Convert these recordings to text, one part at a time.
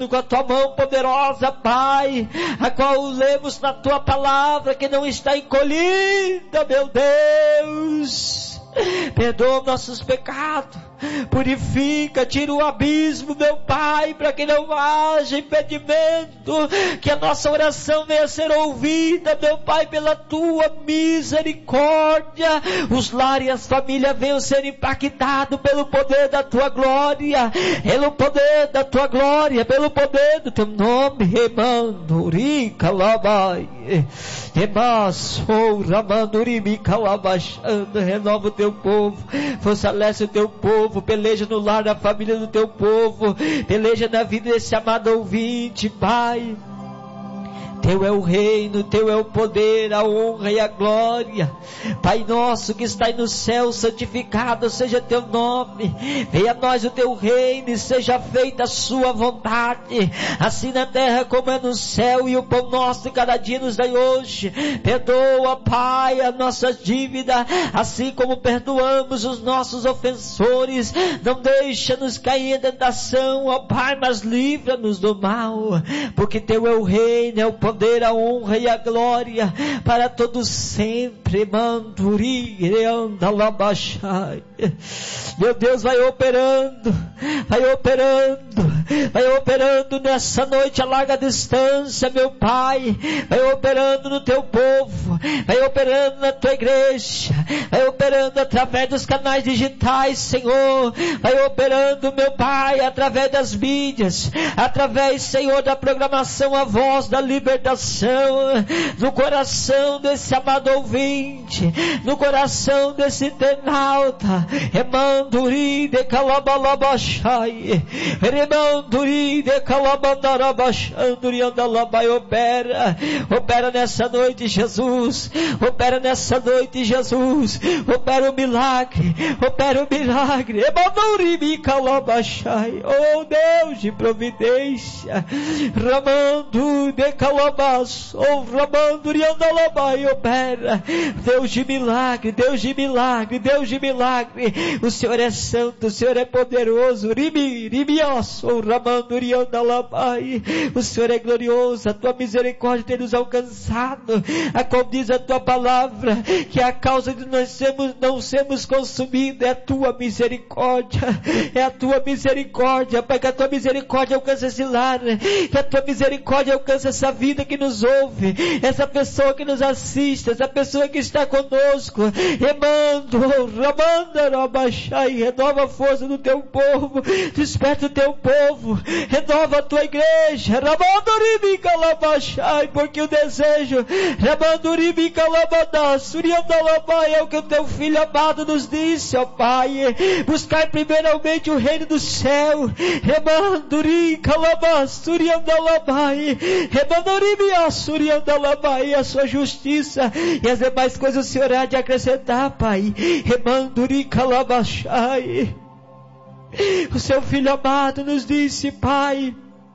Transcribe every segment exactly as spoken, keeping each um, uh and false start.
abençoando com a tua mão poderosa, Pai, a qual lemos na tua palavra que não está encolhida, meu Deus. Perdoa nossos pecados, purifica, tira o abismo, meu Pai, para que não haja impedimento, que a nossa oração venha a ser ouvida, meu Pai, pela tua misericórdia. Os lares e as famílias venham ser impactados pelo poder da tua glória, pelo poder da tua glória, pelo poder do teu nome. Remanduri Calabai, Remassou Ramanduri Calabachando, renova o teu povo, fortalece o teu povo, peleja no lar da família do teu povo, peleja na vida desse amado ouvinte, Pai. Teu é o reino, Teu é o poder, a honra e a glória. Pai nosso que está no céu, santificado seja Teu nome. Venha a nós o Teu reino e seja feita a Sua vontade, assim na terra como é no céu. E o pão nosso de cada dia nos dai hoje. Perdoa, Pai, a nossa dívida, assim como perdoamos os nossos ofensores. Não deixa-nos cair em tentação, ó Pai, mas livra-nos do mal, porque Teu é o reino, é o poder, poder, a honra e a glória para todos sempre. Manduri Andalabachai. Meu Deus, vai operando, vai operando, vai operando nessa noite a larga distância, meu Pai. Vai operando no teu povo, vai operando na tua igreja, vai operando através dos canais digitais, Senhor. Vai operando, meu Pai, através das mídias, através, Senhor, da programação A Voz da Libertação, no coração desse amado ouvinte, no coração desse internauta. Remanduri de Calabalabachai, Remanduri de Calabandarabachanduri Andalabai. Opera, opera nessa noite, Jesus. Opera nessa noite, Jesus. Opera o milagre, opera o milagre. Remanduri de Calabachai. Oh Deus de providência, Ramandu de Calabas, oh Ramanduri Andalabai. Opera, Deus de milagre, Deus de milagre, Deus de milagre. O Senhor é santo, o Senhor é poderoso. Ribi, ribios, oh Ramanduri Andalabai. O Senhor é glorioso, a tua misericórdia tem nos alcançado, a qual diz a tua palavra que a causa de nós sermos, não sermos consumidos é a tua misericórdia, é a tua misericórdia, Pai. Que a tua misericórdia alcance esse lar, que a tua misericórdia alcance essa vida que nos ouve, essa pessoa que nos assiste, essa pessoa que está conosco. Remando, Ramanda Rabachai, renova a força do teu povo, desperta o teu povo, renova a tua igreja, Ramanduribi Calabachai, porque o desejo, Ramanduribi Calabadá, Suriandalabai, é o que o teu filho amado nos disse, ó Pai. Buscar primeiramente o reino do céu, Remanduri Calabá, Suriandalabai, Remanduribi Suriandalabai, a sua justiça e as demais coisas o Senhor há de acrescentar, Pai. Remanduri Calabachai. O seu filho amado nos disse, Pai,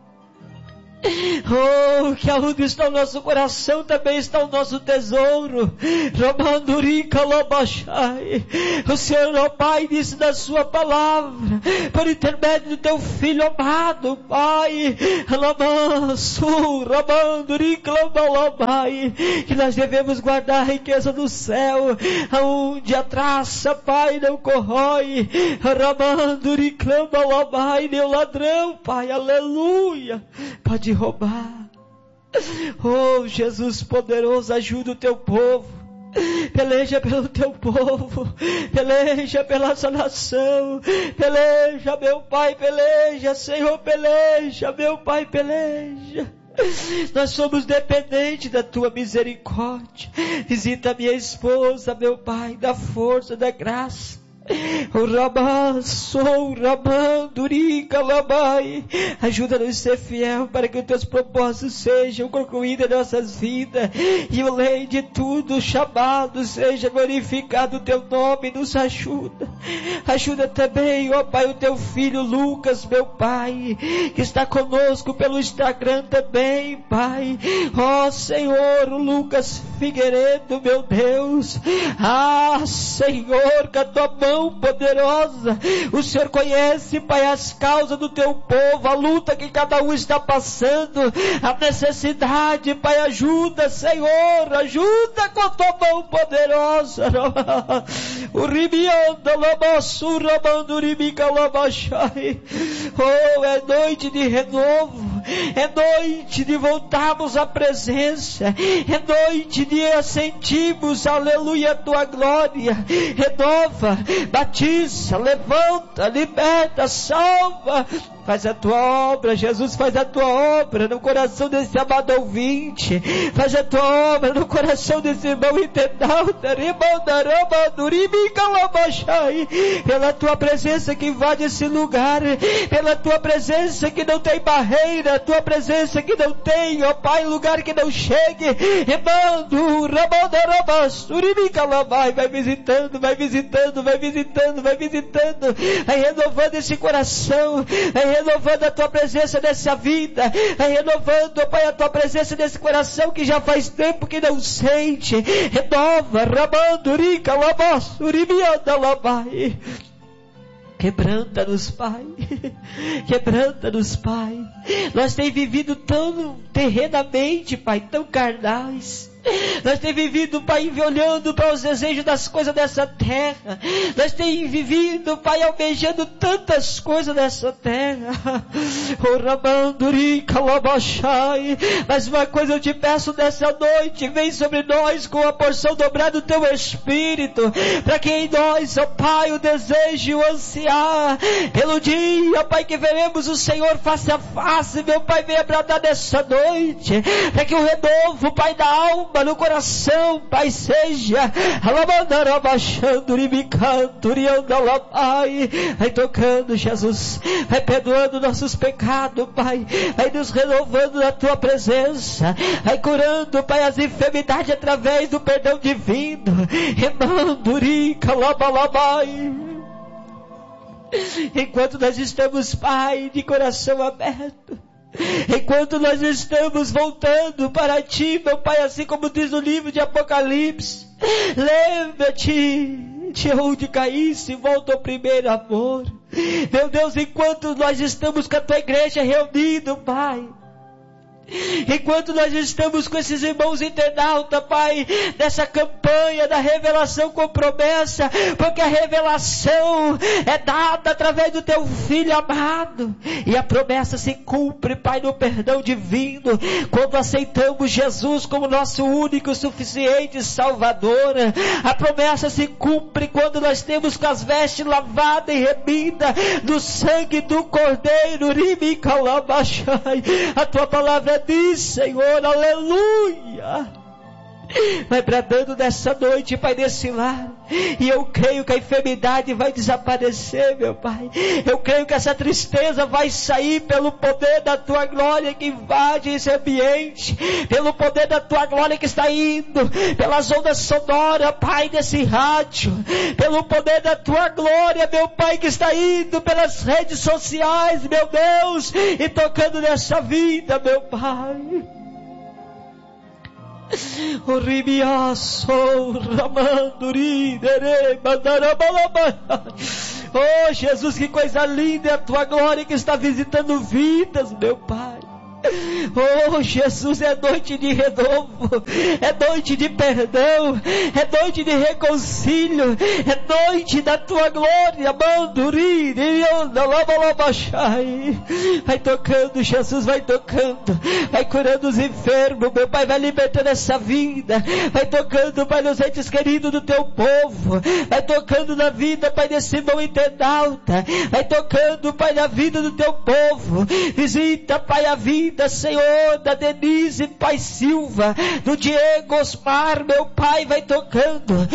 oh, que aonde está o nosso coração também está o nosso tesouro. Ramanduri Calabachai. O Senhor, ó Pai, disse na sua palavra, por intermédio do teu filho amado, Pai, Lamasu, Ramanduri Calabalabai, que nós devemos guardar a riqueza do céu, aonde a traça, Pai, não corrói. Ramanduri Calabalabai, nem o ladrão, Pai, aleluia, pode roubar. Oh Jesus poderoso, ajuda o teu povo, peleja pelo teu povo, peleja pela sua nação, peleja, meu Pai, peleja, Senhor, peleja, meu Pai, peleja. Nós somos dependentes da tua misericórdia. Visita minha esposa, meu Pai, da força, da graça. O Rabasso, o Rabanduri Calabai. Ajuda-nos a ser fiel para que os teus propósitos sejam concluídos em nossas vidas, e além de tudo, chamado seja glorificado o teu nome. Nos ajuda, ajuda também, ó Pai, o teu filho Lucas, meu Pai, que está conosco pelo Instagram também, Pai. Ó Senhor, o Lucas Figueiredo, meu Deus, ah Senhor, que a tua mão mão poderosa. O Senhor conhece, Pai, as causas do teu povo, a luta que cada um está passando, a necessidade, Pai, ajuda, Senhor, ajuda com a tua mão poderosa. O ribianda labassura manduribica labachai. Oh, é noite de renovo, é noite de voltarmos à presença, é noite de sentirmos, aleluia, a tua glória. Renova, batiza, levanta, liberta, salva. Faz a tua obra, Jesus, faz a tua obra no coração desse amado ouvinte. Faz a tua obra no coração desse irmão internauta. Pela tua presença que invade esse lugar, pela tua presença que não tem barreira, tua presença que não tem, ó Pai, lugar que não chegue. Vai visitando, vai visitando, vai visitando, vai visitando, vai renovando esse coração, vai renovando a tua presença nessa vida, vai renovando, ó Pai, a tua presença nesse coração que já faz tempo que não sente. Renova, Ramandurica, Labas, Uribianda, Labai. Quebranta-nos, Pai. Quebranta-nos, Pai. Nós temos vivido tão terrenamente, Pai, tão carnais. Nós temos vivido, Pai, olhando para os desejos das coisas dessa terra. Nós temos vivido, Pai, almejando tantas coisas dessa terra. Mas uma coisa eu te peço nessa noite: vem sobre nós com a porção dobrada do teu Espírito, para que em nós, ó Pai, o desejo e o ansiar pelo dia, Pai, que veremos o Senhor face a face. Meu Pai, venha bradar nessa noite, para que o renovo, Pai, da alma no coração, Pai, seja vai tocando, Jesus, vai perdoando nossos pecados, Pai, vai nos renovando na tua presença, vai curando, Pai, as enfermidades através do perdão divino. Enquanto nós estamos, Pai, de coração aberto, enquanto nós estamos voltando para ti, meu Pai, assim como diz o livro de Apocalipse, lembra-te de onde caísse e volta ao primeiro amor. Meu Deus, enquanto nós estamos com a tua igreja reunida, Pai, enquanto nós estamos com esses irmãos internautas, Pai, nessa campanha da revelação com promessa, porque a revelação é dada através do teu Filho amado, e a promessa se cumpre, Pai, no perdão divino, quando aceitamos Jesus como nosso único, suficiente Salvador. A promessa se cumpre quando nós temos com as vestes lavadas e remidas do sangue do Cordeiro. A tua palavra diz, Senhor, aleluia, vai bradando nessa noite, Pai, nesse lar, e eu creio que a enfermidade vai desaparecer, meu Pai. Eu creio que essa tristeza vai sair pelo poder da tua glória que invade esse ambiente, pelo poder da tua glória que está indo pelas ondas sonoras, Pai, desse rádio, pelo poder da tua glória, meu Pai, que está indo pelas redes sociais, meu Deus, e tocando nessa vida, meu Pai. Oh Jesus, que coisa linda é a tua glória que está visitando vidas, meu Pai. Oh Jesus, é noite de renovo, é noite de perdão, é noite de reconcílio, é noite da tua glória. Vai tocando, Jesus, vai tocando, vai curando os enfermos, meu Pai, vai libertando essa vida, vai tocando, Pai, nos entes queridos do teu povo, vai tocando na vida, Pai, desse irmão internauta, vai tocando, Pai, na vida do teu povo. Visita, Pai, a vida, Senhor, da Denise, Pai Silva, do Diego Osmar, meu Pai, vai tocando.